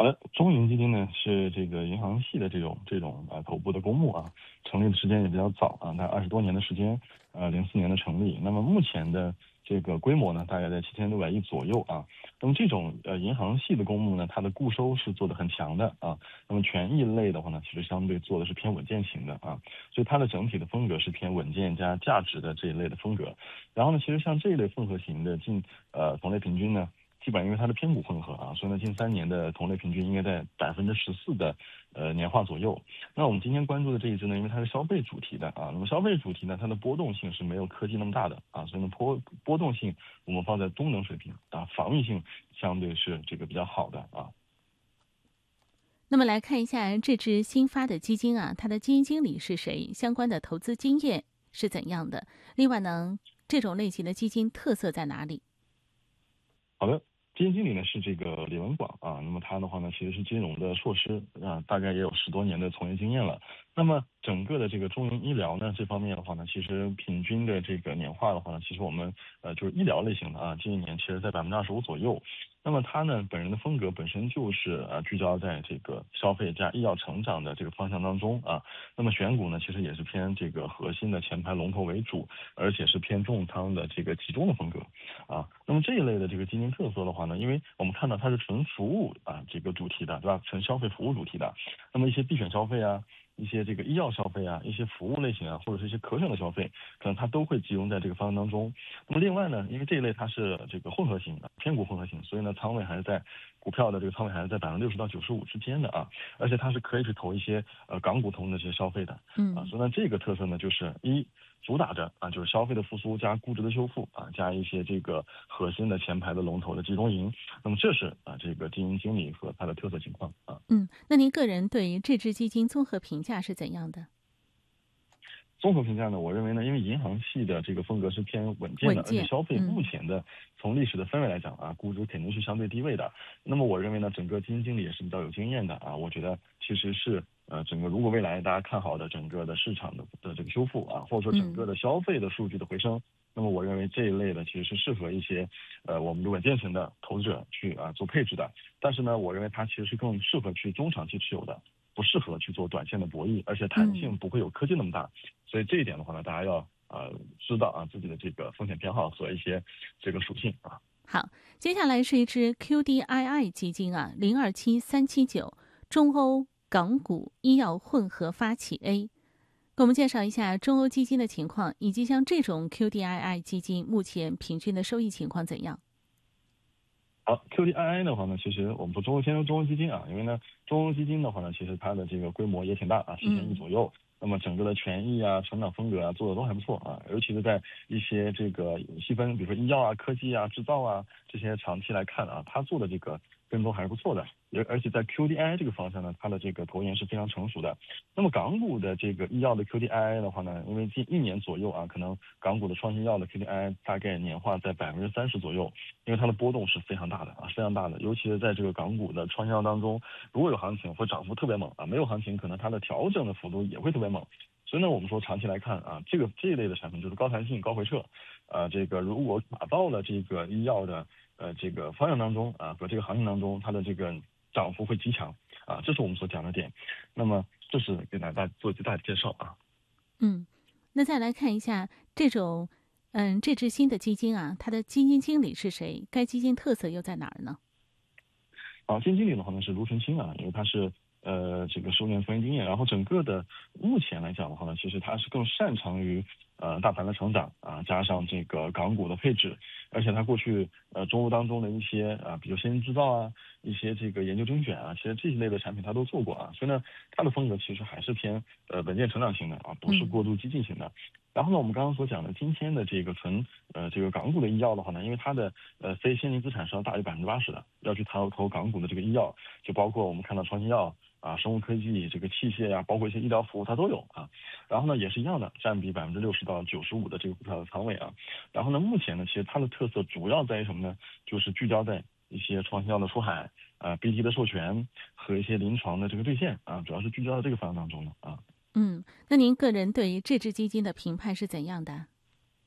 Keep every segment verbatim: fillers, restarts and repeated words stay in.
好的，中银基金呢是这个银行系的这种这种啊头部的公募啊，成立的时间也比较早啊，它二十多年的时间，呃，零四年的成立。那么目前的这个规模呢，大概在七千六百亿左右啊。那么这种呃银行系的公募呢，它的固收是做的很强的啊。那么权益类的话呢，其实相对做的是偏稳健型的啊，所以它的整体的风格是偏稳健加价值的这一类的风格。然后呢，其实像这一类复合型的近呃同类平均呢。基本上因为它的偏股混合啊，所以呢，近三年的同类平均应该在百分之十四的呃年化左右。那我们今天关注的这一只呢，因为它是消费主题的啊，那么消费主题呢，它的波动性是没有科技那么大的啊，所以呢波波动性我们放在中等水平啊，防御性相对是这个比较好的啊。 那么来看一下这支新发的基金啊，它的基金经理是谁？相关的投资经验是怎样的？另外呢，这种类型的基金特色在哪里？ 好的，基金经理呢是这个李文广啊，那么他的话呢其实是金融的硕士啊，大概也有十多年的从业经验了。那么整个的这个中银医疗呢这方面的话呢，其实平均的这个年化的话呢，其实我们呃就是医疗类型的啊，近一年其实在百分之二十五左右。那么他呢本人的风格本身就是呃聚焦在这个消费加医药成长的这个方向当中啊。那么选股呢其实也是偏这个核心的前排龙头为主，而且是偏重仓的这个集中的风格啊。那么这一类的这个基金特色的话呢，因为我们看到它是纯服务啊这个主题的，对吧？纯消费服务主题的，那么一些必选消费啊。一些这个医药消费啊，一些服务类型啊，或者是一些可选的消费，可能它都会集中在这个方向当中。那么另外呢，因为这一类它是这个混合型的偏股混合型，所以呢仓位还是在股票的这个仓位还是在百分之六十到九十五之间的啊，而且它是可以去投一些呃港股通的这些消费的啊， 嗯。 所以呢这个特色呢就是一主打着啊就是消费的复苏加估值的修复啊，加一些这个核心的前排的龙头的集中营，那么这是啊这个基金经理和它的特色情况啊。 嗯，那您个人对于这支基金综合评价是怎样的？ 综合评价呢，我认为呢，因为银行系的这个风格是偏稳健的，而且稳健， 消费目嗯前的从历史的氛围来讲啊，估值肯定是相对低位的。那么我认为呢，整个基金经理也是比较有经验的啊，我觉得其实是呃整个如果未来大家看好的整个的市场的的这个修复啊，或者说整个嗯的消费的数据的回升，那么我认为这一类的其实是适合一些呃我们的稳健型的投资者去啊做配置的。但是呢，我认为它其实是更适合去中长期持有的。不适合去做短线的博弈，而且弹性嗯。 不会有科技那么大，所以这一点的话呢，大家要呃知道啊自己的这个风险偏好和一些这个属性啊。 好，接下来是一支 Q D I I 基金啊，零二七三七九中欧港股医药混合发起 A，给我们介绍一下中欧基金的情况，以及像这种 Q D I I 基金目前平均的收益情况怎样？ 好，Q D I I 的话呢，其实我们说中欧先说中欧基金啊，因为呢，中欧基金的话呢，其实它的这个规模也挺大啊，四千亿嗯左右。那么整个的权益啊、成长风格啊，做的都还不错啊，尤其是在一些这个细分，比如说医药啊、科技啊、制造啊这些长期来看啊，它做的这个跟踪还是不错的。而而且在 Q D I I 这个方向呢，它的这个投研是非常成熟的。那么港股的这个医药的 Q D I I 的话呢，因为近一年左右啊，可能港股的创新药的 Q D I I 大概年化在百分之三十左右，因为它的波动是非常大的啊，非常大的。尤其是在这个港股的创新药当中，如果有行情会涨幅特别猛啊，没有行情可能它的调整的幅度也会特别猛。所以呢，我们说长期来看啊，这个这一类的产品就是高弹性、高回撤，呃，这个如果打到了这个医药的呃这个方向当中啊和这个行情当中，它的这个涨幅会极强啊，这是我们所讲的点。那么这是给大家做最大的介绍啊。 嗯，那再来看一下这种，嗯，这支新的基金啊，它的基金经理是谁？该基金特色又在哪儿呢？ 啊，基金经理的话呢是卢纯清啊，因为他是呃这个十五年从业经验，然后整个的目前来讲的话呢，其实他是更擅长于呃大盘的成长啊，加上这个港股的配置，而且他过去呃中欧当中的一些啊，比如先进制造啊，一些这个研究精选啊，其实这一类的产品他都做过啊，所以呢，他的风格其实还是偏呃稳健成长型的啊，不是嗯过度激进型的。然后呢，我们刚刚所讲的今天的这个纯呃这个港股的医药的话呢，因为它的呃非现金资产是要大于百分之八十的，要去投投港股的这个医药，就包括我们看到创新药啊、生物科技这个器械呀、包括一些医疗服务它都有啊。然后呢，也是一样的，占比百分之六十到九十五的这个股票的仓位啊。然后呢，目前呢，其实它的特色主要在于什么呢？就是聚焦在一些创新药的出海啊、B T 的授权和一些临床的这个兑现啊，主要是聚焦在这个方向当中的啊。 嗯，那您个人对于这支基金的评判是怎样的？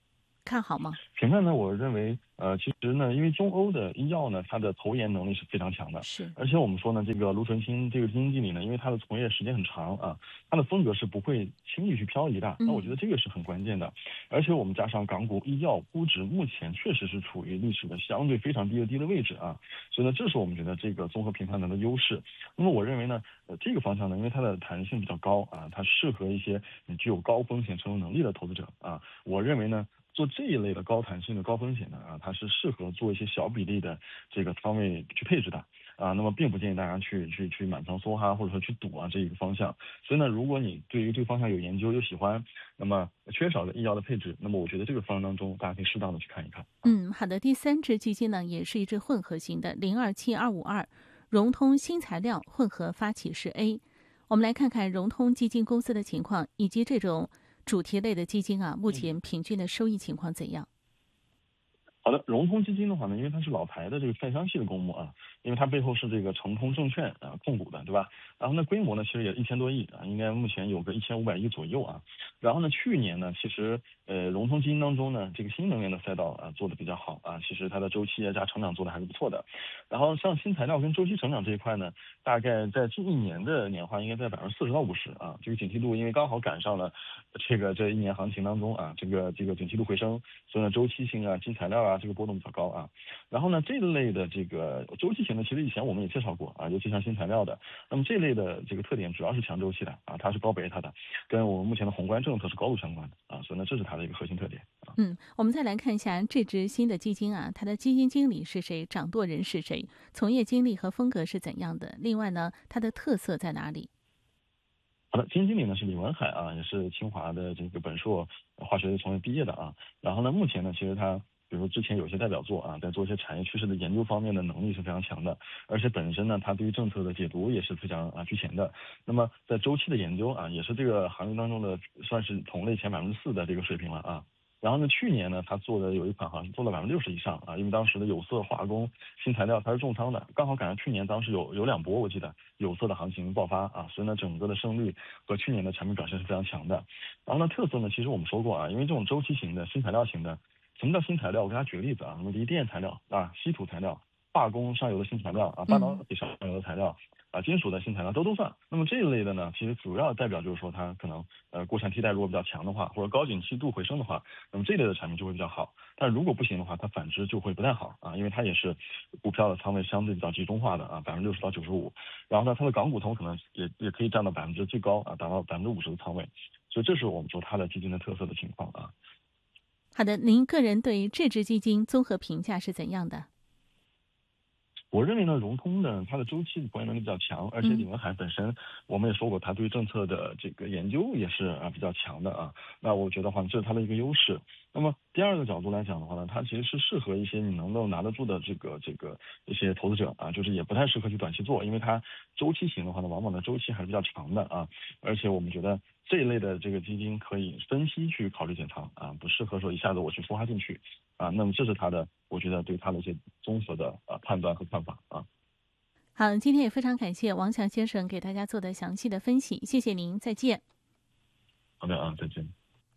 看好吗？ 评判呢，我认为，呃，其实呢，因为中欧的医药呢，它的投研能力是非常强的， 是， 而且我们说呢，这个卢纯清这个基金经理呢，因为他的从业时间很长啊，他的风格是不会轻易去漂移的，那我觉得这个是很关键的。而且我们加上港股医药估值目前确实是处于历史的相对非常低的低的位置啊，所以呢，这是我们觉得这个综合评判的的优势。那么我认为呢，呃，这个方向呢，因为它的弹性比较高啊，它适合一些你具有高风险承受能力的投资者啊，我认为呢。做这一类的高弹性的高风险的啊，它是适合做一些小比例的这个仓位去配置的啊。那么并不建议大家去去去满仓梭哈，或者说去赌啊这一个方向。所以呢，如果你对于这个方向有研究又喜欢，那么缺少了医药的配置，那么我觉得这个方向当中大家可以适当的去看一看。 嗯，好的。第三只基金呢，也是一只混合型的零二七二五二融通新材料混合发起式 A。我们来看看融通基金公司的情况，以及这种主题类的基金啊，目前平均的收益情况怎样？ 好的，融通基金的话呢，因为它是老牌的这个券商系的公募啊，因为它背后是这个成通证券啊控股的，对吧？然后呢，规模呢其实也一千多亿啊，应该目前有个一千五百亿左右啊。然后呢，去年呢，其实呃融通基金当中呢，这个新能源的赛道啊做的比较好啊，其实它的周期啊加成长做的还是不错的。然后像新材料跟周期成长这一块呢，大概在近一年的年化应该在百分之四十到五十啊，这个景气度因为刚好赶上了这个这一年行情当中啊，这个这个景气度回升，所以呢周期性啊新材料啊。这个波动比较高啊，然后呢，这类的这个周期型的，其实以前我们也介绍过啊，尤其像新材料的，那么这类的这个特点主要是强周期的啊，它是高贝塔的，跟我们目前的宏观政策是高度相关的啊，所以呢，这是它的一个核心特点啊。 嗯，我们再来看一下这支新的基金啊，它的基金经理是谁，掌舵人是谁，从业经历和风格是怎样的？另外呢，它的特色在哪里？ 好的，基金经理呢是李文海啊，也是清华的这个本硕化学从业毕业的啊，然后呢，目前呢，其实他。比如说之前有些代表作啊，在做一些产业趋势的研究方面的能力是非常强的，而且本身呢，他对于政策的解读也是非常啊居前的。那么在周期的研究啊，也是这个行业当中的算是同类前百分之四的这个水平了啊。然后呢，去年呢，他做的有一款好像做了百分之六十以上啊，因为当时的有色、化工、新材料它是重仓的，刚好赶上去年当时有有两波，我记得有色的行情爆发啊，所以呢，整个的胜率和去年的产品表现是非常强的。然后呢，特色呢，其实我们说过啊，因为这种周期型的新材料型的。什么叫新材料？我给大家举个例子啊，什么锂电材料啊、稀土材料、化工上游的新材料啊、半导体上游的材料啊、金属的新材料都都算。那么这一类的呢，其实主要代表就是说它可能呃国产替代如果比较强的话，或者高景气度回升的话，那么这类的产品就会比较好。但如果不行的话，它反之就会不太好啊，因为它也是股票的仓位相对比较集中化的啊，百分之六十到九十五。然后呢，它的港股通可能也也可以占到百分之最高啊，达到百分之五十的仓位。所以这是我们说它的基金的特色的情况啊。 好的，您个人对这支基金综合评价是怎样的？ 我认为呢，融通呢，它的周期的还原能力比较强，而且李文海本身，我们也说过，他对政策的这个研究也是啊比较强的啊。那我觉得话，这是它的一个优势。那么第二个角度来讲的话呢，它其实是适合一些你能够拿得住的这个这个一些投资者啊，就是也不太适合去短期做，因为它周期型的话呢，往往的周期还是比较长的啊。而且我们觉得这一类的这个基金可以分析去考虑减仓啊，不适合说一下子我去梭哈进去啊。那么这是它的，我觉得对它的一些综合的啊判断和看法啊。 好，今天也非常感谢王强先生给大家做的详细的分析，谢谢您，再见。 好的啊，再见。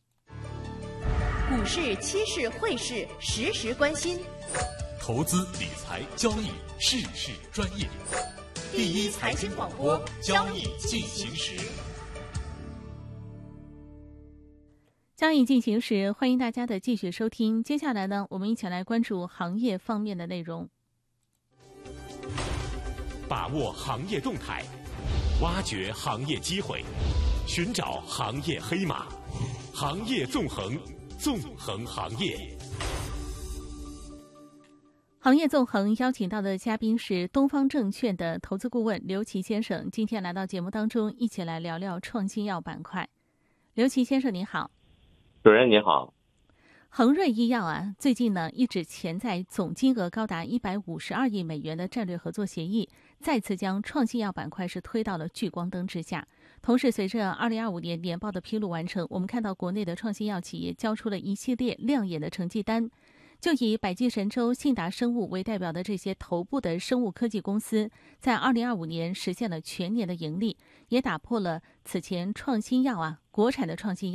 股市、期市、汇市，时时关心。 投资理财交易，事事专业。第一财经广播，交易进行时。 交易进行时，欢迎大家的继续收听。接下来呢，我们一起来关注行业方面的内容， 把握行业动态，挖掘行业机会，寻找行业黑马，行业纵横。纵横行业， 行业纵横邀请到的嘉宾是东方证券的投资顾问刘琦先生，今天来到节目当中，一起来聊聊创新药板块。刘琦先生您好。 主任你好。 恒瑞医药啊，最近呢一纸潜在总金额高达一百五十二亿美元的战略合作协议，再次将创新药板块是推到了聚光灯之下。同时，随着二零二五年年报的披露完成，我们看到国内的创新药企业交出了一系列亮眼的成绩单。就以百济神州、信达生物为代表的这些头部的生物科技公司，在二零二五年实现了全年的盈利，也打破了此前创新药啊国产的创新药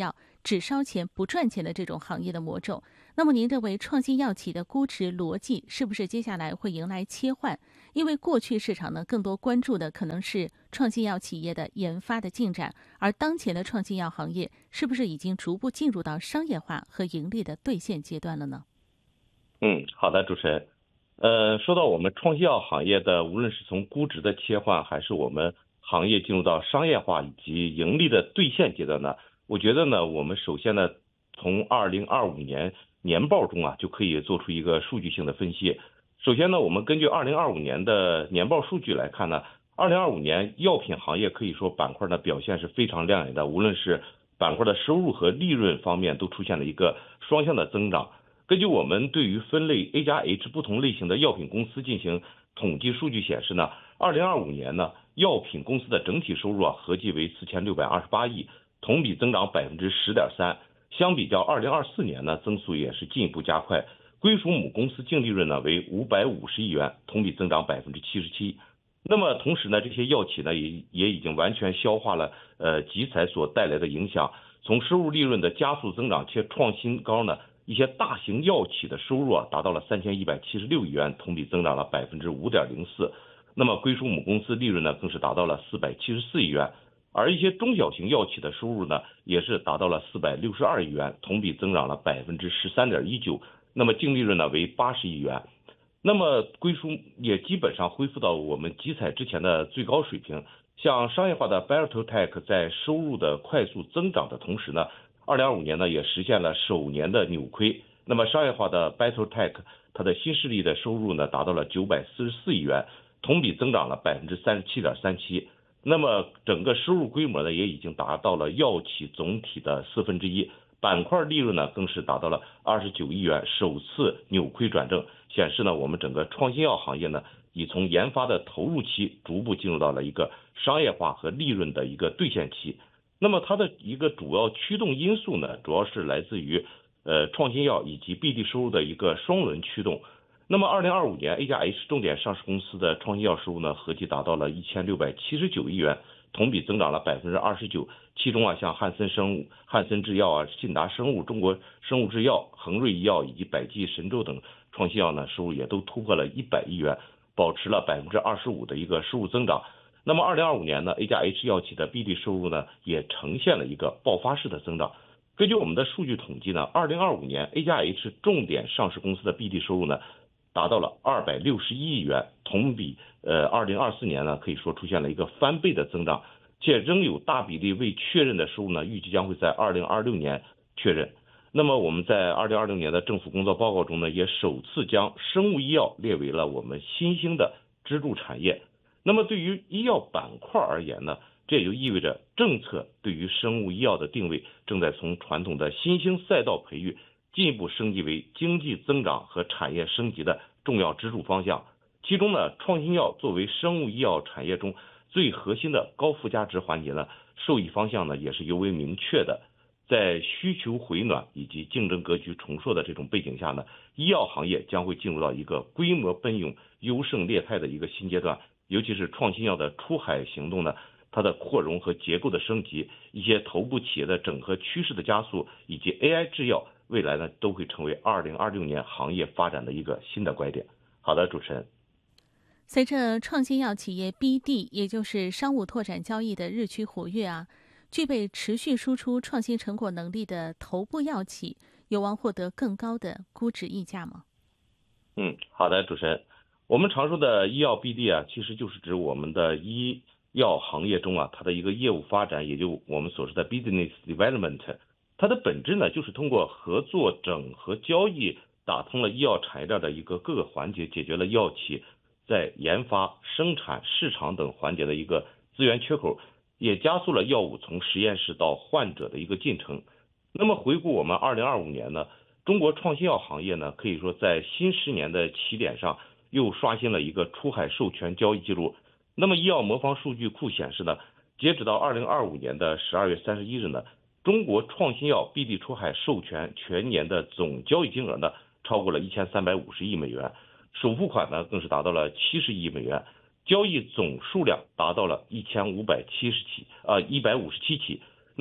只烧钱不赚钱的这种行业的魔咒。那么您认为创新药企的估值逻辑是不是接下来会迎来切换？因为过去市场呢更多关注的可能是创新药企业的研发的进展，而当前的创新药行业是不是已经逐步进入到商业化和盈利的兑现阶段了呢？ 嗯，好的，主持人。呃，说到我们创新药行业的，无论是从估值的切换，还是我们行业进入到商业化以及盈利的兑现阶段呢，我觉得呢，我们首先呢，从二零二五年年报中啊，就可以做出一个数据性的分析。首先呢，我们根据二零二五年的年报数据来看呢，二零二五年药品行业可以说板块的表现是非常亮眼的，无论是板块的收入和利润方面都出现了一个双向的增长。根据我们对于分类 A 加 H 不同类型的药品公司进行统计数据显示呢，二零二五年呢，药品公司的整体收入啊合计为四千六百二十八亿，同比增长百分之十点三。相比较二零二四年呢，增速也是进一步加快。归属母公司净利润呢为五百五十亿元，同比增长百分之七十七。那么同时呢，这些药企呢也也已经完全消化了呃集采所带来的影响，从收入利润的加速增长且创新高呢。一些大型药企的收入啊达到了三千一百七十六亿元，同比增长了百分之五点零四。那么归属母公司利润呢更是达到了四百七十四亿元，而一些中小型药企的收入呢也是达到了四百六十二亿元，同比增长了百分之十三点一九。那么净利润呢为八十亿元。那么归属也基本上恢复到我们集采之前的最高水平。像商业化的 Biotech 在收入的快速增长的同时呢，二零二五年呢也实现了首年的扭亏。那么商业化的 Biotech 它的新势力的收入呢达到了九百四十四亿元，同比增长了百分之三十七点三七。那么整个收入规模呢也已经达到了药企总体的四分之一，板块利润呢更是达到了二十九亿元，首次扭亏转正，显示呢我们整个创新药行业呢已从研发的投入期逐步进入到了一个商业化和利润的一个兑现期。那么它的一个主要驱动因素呢，主要是来自于呃创新药以及 B D 收入的一个双轮驱动。那么二零二五年 A 加 H 重点上市公司的创新药收入呢，合计达到了一千六百七十九亿元，同比增长了百分之二十九。其中啊，像汉森生物、汉森制药啊、信达生物、中国生物制药、恒瑞医药以及百济神州等创新药呢，收入也都突破了一百亿元，保持了百分之二十五的一个收入增长。那么二零二五年呢 ，A 加 H 药企的 B D 收入呢也呈现了一个爆发式的增长。根据我们的数据统计呢，二零二五年 A 加 H 重点上市公司的 B D 收入呢达到了二百六十一亿元，同比呃二零二四年呢可以说出现了一个翻倍的增长，且仍有大比例未确认的收入呢，预计将会在二零二六年确认。那么我们在二零二六年的政府工作报告中呢，也首次将生物医药列为了我们新兴的支柱产业。那么对于医药板块而言呢，这也就意味着政策对于生物医药的定位正在从传统的新兴赛道培育进一步升级为经济增长和产业升级的重要支柱方向。其中呢，创新药作为生物医药产业中最核心的高附加值环节呢，受益方向呢也是尤为明确的。在需求回暖以及竞争格局重塑的这种背景下呢，医药行业将会进入到一个规模奔涌、优胜劣汰的一个新阶段。尤其是创新药的出海行动呢，它的扩容和结构的升级，一些头部企业的整合趋势的加速，以及 A I 制药，未来呢都会成为二零二六年行业发展的一个新的拐点。好的，主持人。 随着创新药企业 B D， 也就是商务拓展交易的日趋活跃啊，具备持续输出创新成果能力的头部药企，有望获得更高的估值溢价吗？ 嗯，好的，主持人。我们常说的医药 B D 啊，其实就是指我们的医药行业中啊，它的一个业务发展，也就我们所说的 business development。它的本质呢，就是通过合作、整合、交易，打通了医药产业链的一个各个环节，解决了药企在研发、生产、市场等环节的一个资源缺口，也加速了药物从实验室到患者的一个进程。那么回顾我们二零二五年呢，中国创新药行业呢，可以说在新十年的起点上，又刷新了一个出海授权交易记录。那么医药魔方数据库显示呢，截止到二零二五年的十二月三十一日呢，中国创新药 B D 出海授权全年的总交易金额呢，超过了一千三百五十亿美元，首付款呢更是达到了七十亿美元，交易总数量达到了一千五百七十起啊一百五十七起。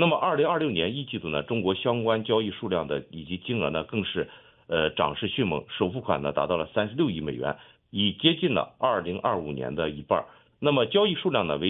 那么二零二六年一季度呢，中国相关交易数量的以及金额呢，更是呃涨势迅猛，首付款呢达到了三十六亿美元，已接近了二零二五年的一半。那么交易数量呢为